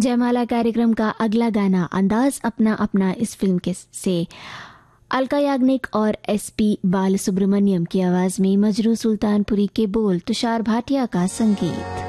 जयमाला कार्यक्रम का अगला गाना अंदाज अपना अपना इस फिल्म के से अलका याग्निक और एसपी बालसुब्रमण्यम की आवाज में मजरू सुल्तानपुरी के बोल, तुषार भाटिया का संगीत।